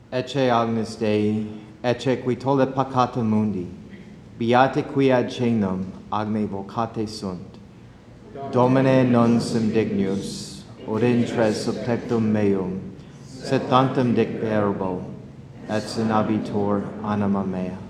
Ecce Agnus Dei, ecce qui tollet peccata mundi, beate qui ad caenum agne vocate sunt. Domine non sum dignus, od intres subtectum meum, sed tantum dic verbo, et sinabitur anima mea.